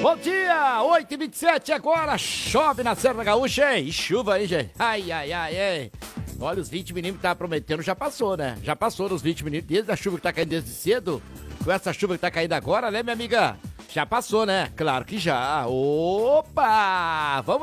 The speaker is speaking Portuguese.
Bom dia, 8h27 agora, chove na Serra Gaúcha, hein? E chuva aí, gente. Ai, ai, ai, ai. Olha, os 20 milímetros que tava prometendo já passou, né? Já passou dos 20 milímetros, desde a chuva que tá caindo desde cedo, com essa chuva que tá caindo agora, né, minha amiga? Já passou, né? Claro que já. Opa! Vamos